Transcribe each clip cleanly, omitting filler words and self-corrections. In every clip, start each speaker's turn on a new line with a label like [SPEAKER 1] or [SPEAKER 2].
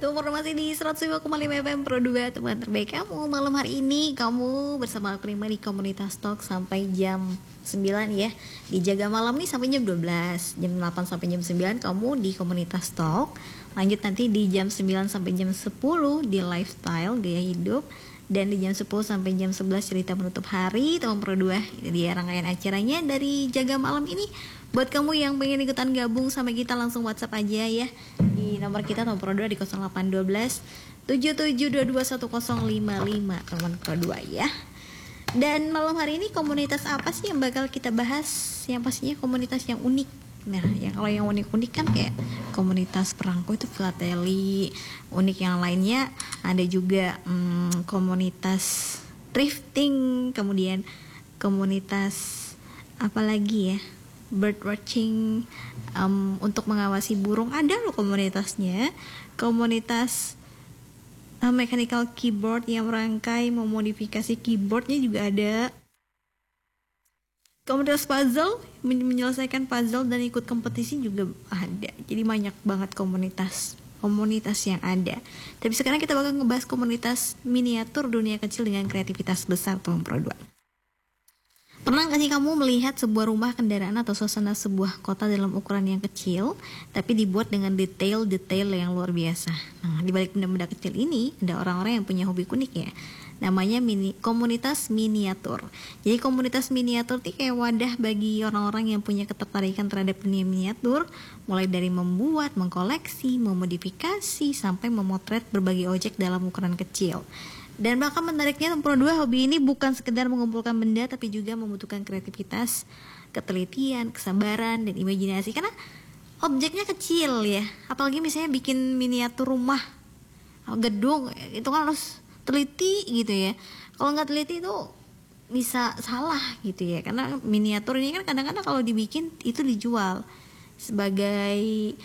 [SPEAKER 1] Teman masih di 105,5 FM Pro 2, teman terbaik kamu. Malam hari ini kamu bersama aku Rima di Komunitas Talk sampai jam 9 ya. Dijaga malam nih sampai jam 12. Jam 8 sampai jam 9 kamu di Komunitas Talk. Lanjut nanti di jam 9 sampai jam 10 di Lifestyle Gaya Hidup. Dan di jam 10 sampai jam 11 cerita menutup hari teman Pro 2. Ini dia rangkaian acaranya dari Jaga Malam ini. Buat kamu yang pengen ikutan gabung sama kita, langsung WhatsApp aja ya di nomor kita teman Pro 2 di 0812 77221055 teman Pro 2 ya. Dan malam hari ini komunitas apa sih yang bakal kita bahas? Yang pastinya komunitas yang unik. Nah, yang kalau yang unik-unik kan kayak komunitas perangko itu filateli. Unik yang lainnya ada juga komunitas thrifting, kemudian komunitas apa lagi ya? Bird watching, untuk mengawasi burung ada loh komunitasnya. Komunitas mechanical keyboard yang merangkai memodifikasi keyboardnya juga ada. Komunitas puzzle, menyelesaikan puzzle dan ikut kompetisi juga ada. Jadi banyak banget komunitas yang ada. Tapi sekarang kita bakal ngebahas komunitas miniatur dunia kecil dengan kreativitas besar teman Pro 2. Pernah gak sih kamu melihat sebuah rumah, kendaraan, atau suasana sebuah kota dalam ukuran yang kecil tapi dibuat dengan detail-detail yang luar biasa? Nah, di balik benda-benda kecil ini ada orang-orang yang punya hobi unik ya. Namanya komunitas miniatur. Jadi komunitas miniatur itu kayak wadah bagi orang-orang yang punya ketertarikan terhadap dunia miniatur, mulai dari membuat, mengkoleksi, memodifikasi, sampai memotret berbagai objek dalam ukuran kecil. Dan bahkan menariknya Pro 2, hobi ini bukan sekedar mengumpulkan benda tapi juga membutuhkan kreativitas, ketelitian, kesabaran, dan imajinasi. Karena objeknya kecil ya. Apalagi misalnya bikin miniatur rumah, gedung, itu kan harus teliti gitu ya. Kalau nggak teliti itu bisa salah gitu ya. Karena miniatur ini kan kadang-kadang kalau dibikin itu dijual sebagai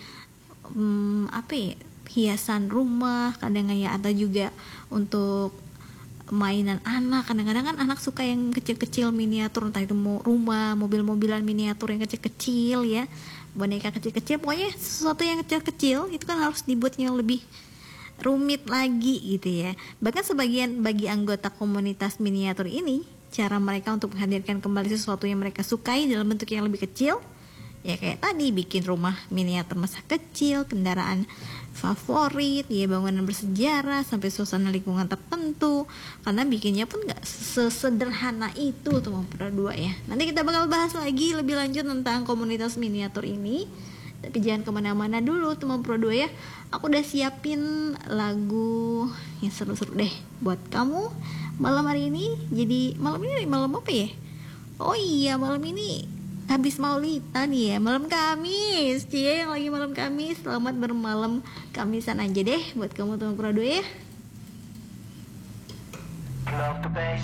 [SPEAKER 1] hiasan rumah kadang ya, atau juga untuk mainan anak. Kadang-kadang kan anak suka yang kecil-kecil miniatur, entah itu rumah, mobil-mobilan miniatur yang kecil-kecil ya, boneka kecil-kecil, pokoknya sesuatu yang kecil-kecil itu kan harus dibuatnya lebih rumit lagi gitu ya. Bahkan sebagian bagi anggota komunitas miniatur ini, cara mereka untuk menghadirkan kembali sesuatu yang mereka sukai dalam bentuk yang lebih kecil ya, kayak tadi bikin rumah miniatur masa kecil, kendaraan favorit ya, bangunan bersejarah, sampai suasana lingkungan tertentu. Karena bikinnya pun gak sesederhana itu teman Pro 2 ya. Nanti kita bakal bahas lagi lebih lanjut tentang komunitas miniatur ini. Tapi jangan kemana-mana dulu teman Pro 2 ya. Aku udah siapin lagu yang seru-seru deh buat kamu malam hari ini. Jadi malam ini malam apa ya? Oh iya, malam ini habis Maulidan ya, malam Kamis. Cie yang lagi malam Kamis, selamat bermalam Kamisan aja deh buat kamu teman Pro 2 ya.
[SPEAKER 2] Love the bass.